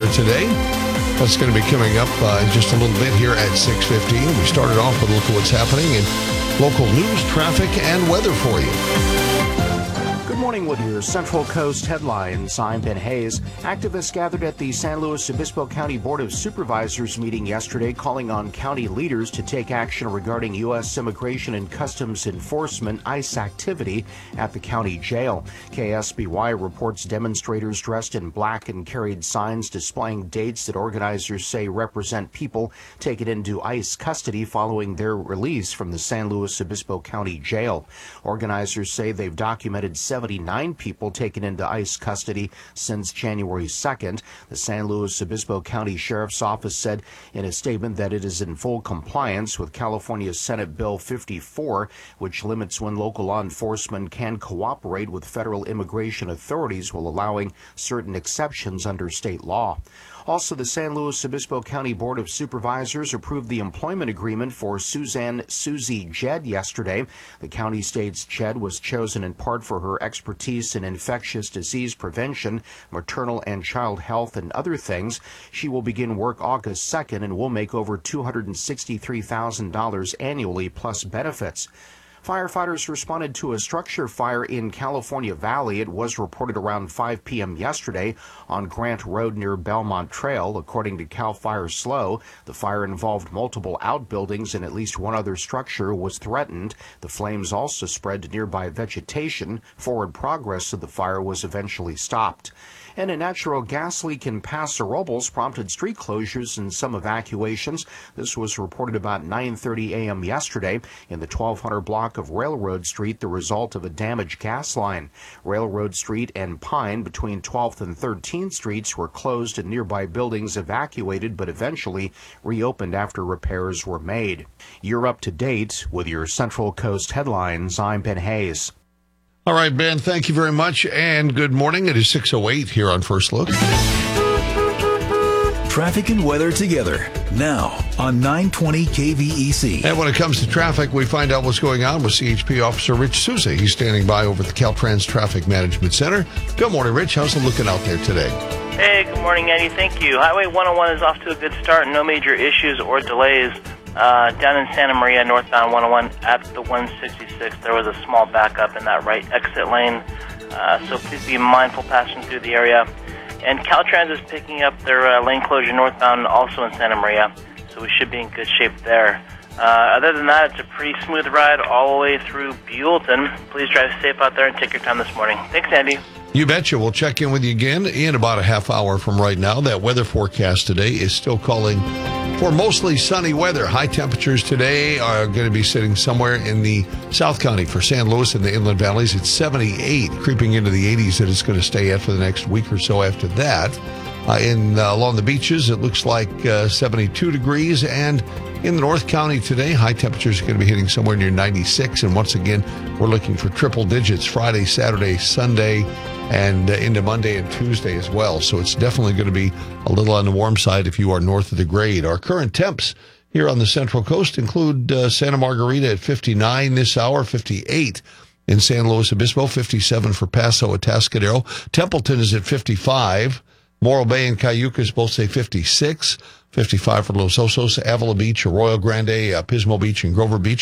today. That's going to be coming up in just a little bit here at 6:15. We started off with a look at what's happening in local news, traffic, and weather for you. Good morning with your Central Coast headlines. I'm Ben Hayes. Activists gathered at the San Luis Obispo County Board of Supervisors meeting yesterday, calling on county leaders to take action regarding U.S. Immigration and Customs Enforcement ICE activity at the county jail. KSBY reports demonstrators dressed in black and carried signs displaying dates that organizers say represent people taken into ICE custody following their release from the San Luis Obispo County jail. Organizers say they've documented 79 people taken into ICE custody since January 2nd. The San Luis Obispo County Sheriff's Office said in a statement that it is in full compliance with California Senate Bill 54, which limits when local law enforcement can cooperate with federal immigration authorities while allowing certain exceptions under state law. Also, the San Luis Obispo County Board of Supervisors approved the employment agreement for Suzanne Susie Jed yesterday. The county states Jed was chosen in part for her expertise in infectious disease prevention, maternal and child health, and other things. She will begin work August 2nd and will make over $263,000 annually plus benefits. Firefighters responded to a structure fire in California Valley. It was reported around 5 p.m. yesterday on Grant Road near Belmont Trail. According to CAL FIRE SLO, the fire involved multiple outbuildings and at least one other structure was threatened. The flames also spread to nearby vegetation. Forward progress of the fire was eventually stopped. And a natural gas leak in Paso Robles prompted street closures and some evacuations. This was reported about 9:30 a.m. yesterday in the 1200 block of Railroad Street, the result of a damaged gas line. Railroad Street and Pine between 12th and 13th Streets were closed and nearby buildings evacuated but eventually reopened after repairs were made. You're up to date with your Central Coast headlines. I'm Ben Hayes. All right, Ben, thank you very much, and good morning. It is 6:08 here on First Look. Traffic and weather together, now on 920 KVEC. And when it comes to traffic, we find out what's going on with CHP Officer Rich Souza. He's standing by over at the Caltrans Traffic Management Center. Good morning, Rich. How's it looking out there today? Hey, good morning, Eddie. Thank you. Highway 101 is off to a good start. No major issues or delays. Down in Santa Maria, northbound 101 at the 166, there was a small backup in that right exit lane. So please be mindful passing through the area. And Caltrans is picking up their lane closure northbound also in Santa Maria, so we should be in good shape there. Other than that, it's a pretty smooth ride all the way through Buellton. Please drive safe out there and take your time this morning. Thanks, Andy. You betcha. We'll check in with you again in about a half hour from right now. That weather forecast today is still calling for mostly sunny weather. High temperatures today are going to be sitting somewhere in the South County for San Luis and the inland valleys. It's 78, creeping into the 80s that it's going to stay at for the next week or so after that. Along the beaches, it looks like 72 degrees. And in the North County today, high temperatures are going to be hitting somewhere near 96. And once again, we're looking for triple digits Friday, Saturday, Sunday, and into Monday and Tuesday as well. So it's definitely going to be a little on the warm side if you are north of the grade. Our current temps here on the Central Coast include Santa Margarita at 59 this hour, 58 in San Luis Obispo, 57 for Paso Atascadero. Templeton is at 55. Morro Bay and Cayucas both say 56. 55 for Los Osos, Avila Beach, Arroyo Grande, Pismo Beach, and Grover Beach.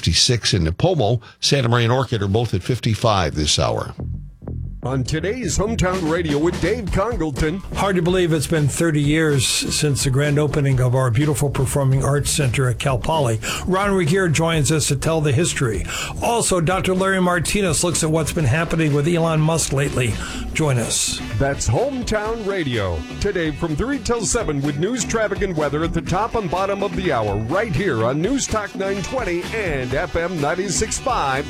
56 in Nipomo. Santa Maria and Orchid are both at 55 this hour. On today's Hometown Radio with Dave Congleton. Hard to believe it's been 30 years since the grand opening of our beautiful Performing Arts Center at Cal Poly. Ron Regier joins us to tell the history. Also, Dr. Larry Martinez looks at what's been happening with Elon Musk lately. Join us. That's Hometown Radio. Today from 3 till 7 with news, traffic, and weather at the top and bottom of the hour right here on News Talk 920 and FM 96.5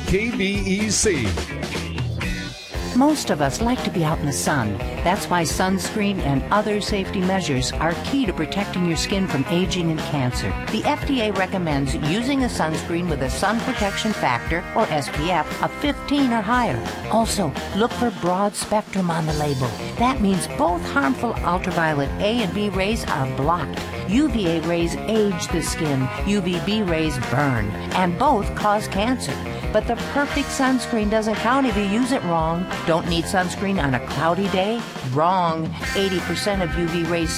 KVEC. Most of us like to be out in the sun. That's why sunscreen and other safety measures are key to protecting your skin from aging and cancer. The FDA recommends using a sunscreen with a sun protection factor, or SPF, of 15 or higher. Also, look for broad spectrum on the label. That means both harmful ultraviolet A and B rays are blocked. UVA rays age the skin, UVB rays burn, and both cause cancer. But the perfect sunscreen doesn't count if you use it wrong. Don't need sunscreen on a cloudy day? Wrong. 80% of UV rays